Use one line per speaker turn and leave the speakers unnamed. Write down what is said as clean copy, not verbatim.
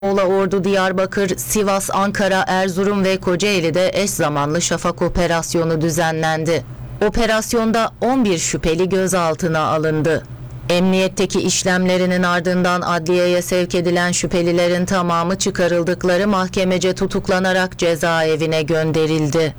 Muğla, Ordu, Diyarbakır, Sivas, Ankara, Erzurum ve Kocaeli'de eş zamanlı şafak operasyonu düzenlendi. Operasyonda 11 şüpheli gözaltına alındı. Emniyetteki işlemlerinin ardından adliyeye sevk edilen şüphelilerin tamamı çıkarıldıkları mahkemece tutuklanarak cezaevine gönderildi.